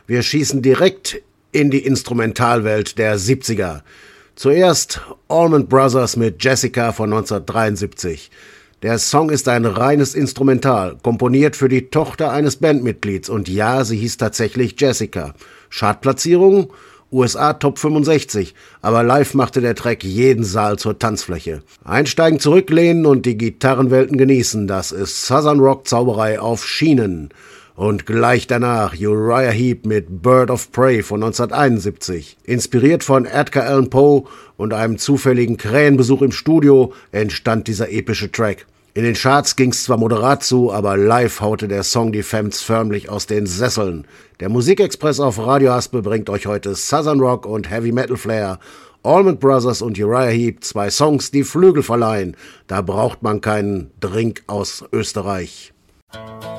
Wir schießen direkt in die Instrumentalwelt der 70er. Zuerst Allman Brothers mit Jessica von 1973. Der Song ist ein reines Instrumental, komponiert für die Tochter eines Bandmitglieds. Und ja, sie hieß tatsächlich Jessica. Chartplatzierung? USA Top 65, aber live machte der Track jeden Saal zur Tanzfläche. Einsteigen, zurücklehnen und die Gitarrenwelten genießen, das ist Southern Rock Zauberei auf Schienen. Und gleich danach Uriah Heep mit Bird of Prey von 1971. Inspiriert von Edgar Allan Poe und einem zufälligen Krähenbesuch im Studio entstand dieser epische Track. In den Charts ging's zwar moderat zu, aber live haute der Song die Fans förmlich aus den Sesseln. Der Musikexpress auf Radio Haspel bringt euch heute Southern Rock und Heavy Metal Flair. Allman Brothers und Uriah Heep, 2 Songs, die Flügel verleihen. Da braucht man keinen Drink aus Österreich.